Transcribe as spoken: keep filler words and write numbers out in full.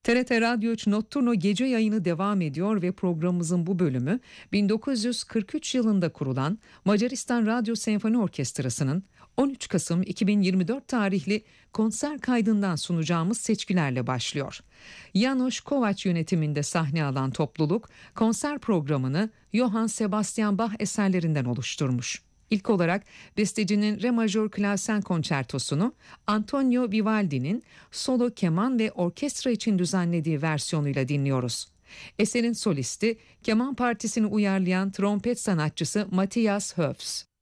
T R T Radyo üç Notturno gece yayını devam ediyor ve programımızın bu bölümü bin dokuz yüz kırk üç yılında kurulan Macaristan Radyo Senfoni Orkestrası'nın on üç Kasım iki bin yirmi dört tarihli konser kaydından sunacağımız seçkilerle başlıyor. János Kovács yönetiminde sahne alan topluluk konser programını Johann Sebastian Bach eserlerinden oluşturmuş. İlk olarak bestecinin Re majör klavsen konçertosunu Antonio Vivaldi'nin solo keman ve orkestra için düzenlediği versiyonuyla dinliyoruz. Eserin solisti keman partisini uyarlayan trompet sanatçısı Matthias Höfs.